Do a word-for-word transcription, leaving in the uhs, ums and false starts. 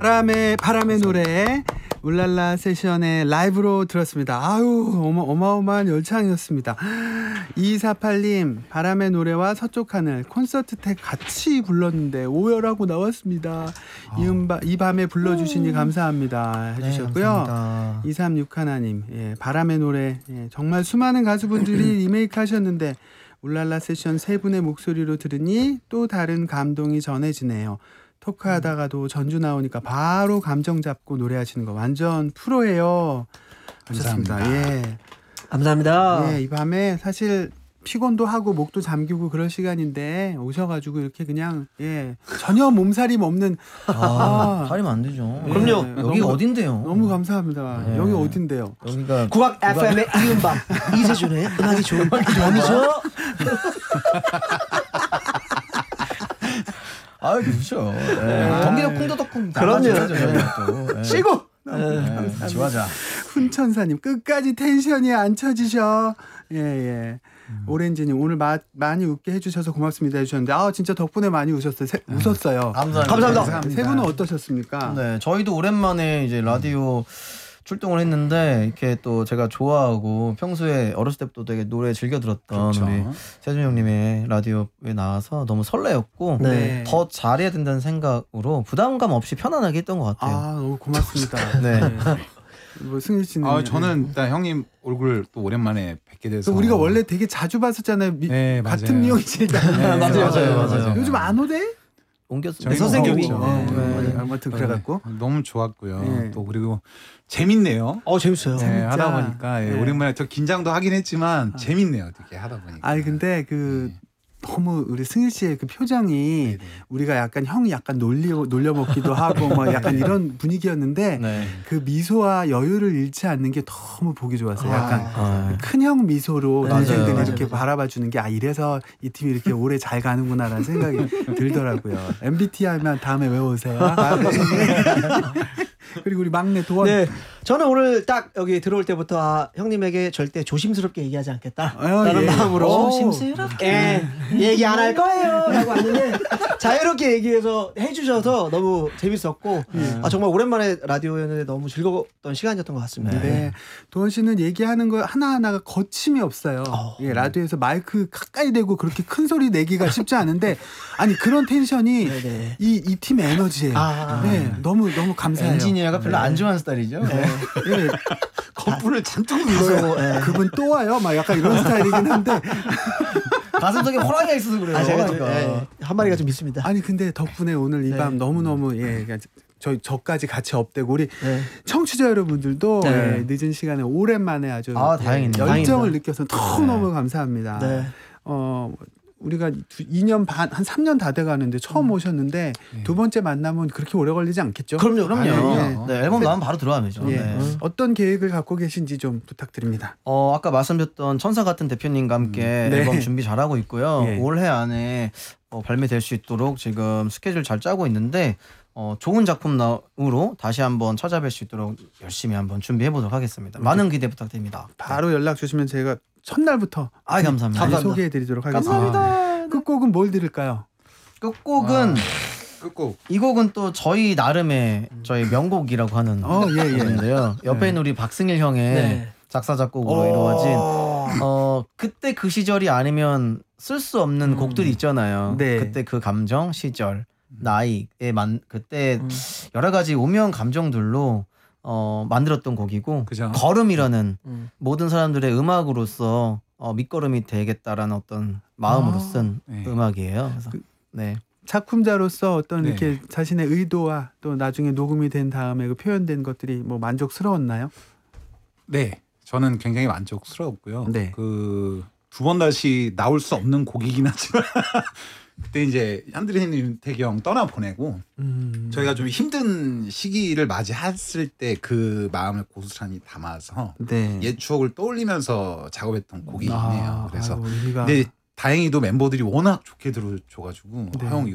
바람의 바람의 노래 울랄라 세션의 라이브로 들었습니다. 아유 어마, 어마어마한 열창이었습니다. 이이사팔 님 바람의 노래와 서쪽 하늘 콘서트 때 같이 불렀는데 오열하고 나왔습니다. 아. 이, 음바, 이 밤에 불러주시니 감사합니다 해주셨고요. 네, 이삼육일 님 예, 바람의 노래 예, 정말 수많은 가수분들이 리메이크 하셨는데 울랄라 세션 세 분의 목소리로 들으니 또 다른 감동이 전해지네요. 토크하다가도 전주 나오니까 바로 감정 잡고 노래하시는 거 완전 프로예요. 감사합니다. 하셨습니다. 예. 감사합니다. 예, 이 밤에 사실 피곤도 하고 목도 잠기고 그럴 시간인데 오셔가지고 이렇게 그냥 예 전혀 몸살임 없는 아, 살이면 안 되죠. 예, 그럼요. 여기 너무, 어딘데요? 너무 감사합니다. 네. 여기 어딘데요? 여기가 국악 에프엠의 이음밤 이세준의 음악이 좋은 밤이죠. 아 그렇죠. 네. 덩기역 콩도덕콩 그럼요. 쉬고 네. 지화자. 훈천사님 끝까지 텐션이 안 쳐지셔. 예예. 음. 오렌지님 오늘 마, 많이 웃게 해주셔서 고맙습니다 해주셨는데 아 진짜 덕분에 많이 웃었어요. 세, 웃었어요. 감사합니다. 감사합니다. 감사합니다. 세 분은 어떠셨습니까? 네, 저희도 오랜만에 이제 라디오 출동을 했는데 이렇게 또 제가 좋아하고 평소에 어렸을 때부터 되게 노래 즐겨 들었던 그렇죠. 우리 세준 형님의 라디오에 나와서 너무 설레었고 네. 더 잘해야 된다는 생각으로 부담감 없이 편안하게 했던 것 같아요. 아 너무 고맙습니다. 네. 뭐 승일 씨는 아 저는 일단 형님 얼굴 또 오랜만에 뵙게 돼서 우리가 원래 되게 자주 봤었잖아요. 미, 네, 맞아요. 같은 미용실다. 네, 맞아요, 맞아요, 맞아요. 요즘 안 오대? 옮겼어요. 저희 선생님이. 뭐 네, 없죠. 네. 네. 아무튼 그래갖고 너무 좋았고요. 네. 또 그리고 재밌네요. 어 재밌어요. 네, 하다 보니까 예, 네. 오랜만에 저 긴장도 하긴 했지만 재밌네요. 이렇게 하다 보니까. 아니 근데 그 네. 너무 우리 승일 씨의 그 표정이 네네. 우리가 약간 형이 약간 놀리 놀려 먹기도 하고 뭐 약간 이런 분위기였는데 네. 그 미소와 여유를 잃지 않는 게 너무 보기 좋았어요. 약간 아, 큰형 미소로 맞아요, 동생들이 맞아요, 이렇게 맞아요. 바라봐 주는 게 아 이래서 이 팀이 이렇게 오래 잘 가는구나라는 생각이 들더라고요. 엠비티아이만 다음에 외워오세요. 그리고 우리 막내 도원. 네, 저는 오늘 딱 여기 들어올 때부터 아, 형님에게 절대 조심스럽게 얘기하지 않겠다 아, 라는 예. 마음으로 조심스럽게. 예, 얘기 안 할 거예요 라고 왔는데 자유롭게 얘기해서 해주셔서 너무 재밌었고 아, 정말 오랜만에 라디오였는데 너무 즐거웠던 시간이었던 것 같습니다. 네. 도원 씨는 얘기하는 거 하나하나가 거침이 없어요. 어. 예, 라디오에서 마이크 가까이 대고 그렇게 큰 소리 내기가 쉽지 않은데 아니 그런 텐션이 네네. 이 이 팀의 에너지예요. 아. 네, 너무 너무 감사해요. 엔지니어가 별로 안 좋아하는 스타일이죠. 네. 예, 거품을 잔뜩 그리고, 예. 그분 또 와요. 막 약간 이런 스타일이긴 한데 가슴속에 호랑이가 있어서 그래요. 아, 제가 좀, 그러니까. 예, 한 마리가 좀 있습니다. 아니 근데 덕분에 오늘 이 밤 네. 너무 너무 예, 그러니까 저 저까지 같이 업되고 우리 네. 청취자 여러분들도 네. 예, 늦은 시간에 오랜만에 아주 아, 다행이네요. 열정을 다행입니다. 느껴서 너무 너무 감사합니다. 네. 어 우리가 이 년 반 한 삼 년 다 돼가는데 처음 음. 오셨는데 네. 두 번째 만나면 그렇게 오래 걸리지 않겠죠? 그럼요, 그럼요. 아, 네, 앨범 나오면 바로 들어가면 되죠. 예. 네. 어떤 계획을 갖고 계신지 좀 부탁드립니다. 어, 아까 말씀드렸던 천사 같은 대표님과 함께 네. 앨범 준비 잘하고 있고요. 예. 올해 안에 어, 발매될 수 있도록 지금 스케줄 잘 짜고 있는데 어, 좋은 작품으로 다시 한번 찾아뵐 수 있도록 열심히 한번 준비해 보도록 하겠습니다. 많은 기대 부탁드립니다. 바로 연락 주시면 제가 첫날부터 아, 감사합니다. 잘 감사합니다. 소개해드리도록 하겠습니다. 감사합니다. 끝곡은 뭘 들을까요? 끝곡은 끝곡. 이 곡은 또 저희 나름의 저희 명곡이라고 하는 어, 예, 예. 곡인데요. 옆에 있는 우리 박승일 형의 네. 작사 작곡으로 이루어진 어 그때 그 시절이 아니면 쓸 수 없는 음. 곡들이 있잖아요. 네. 그때 그 감정, 시절, 나이에 만 그때 음. 여러 가지 오묘한 감정들로 어 만들었던 곡이고 그죠. 걸음이라는 음. 모든 사람들의 음악으로서 어, 밑거름이 되겠다라는 어떤 마음으로 아, 쓴 네. 음악이에요. 그래서 네. 작품자로서 어떤 네. 이렇게 자신의 의도와 또 나중에 녹음이 된 다음에 그 표현된 것들이 뭐 만족스러웠나요? 네, 저는 굉장히 만족스러웠고요. 네. 그 두 번 다시 나올 수 없는 곡이긴 하지만 그때 이제 현드레님 태경 떠나 보내고 음. 저희가 좀 힘든 시기를 맞이했을 때 그 마음을 고스란히 담아서 네. 옛 추억을 떠올리면서 작업했던 곡이긴 해요. 그래서 아이고, 의미가 근데 다행히도 멤버들이 워낙 좋게 들어줘가지고 네. 형 이거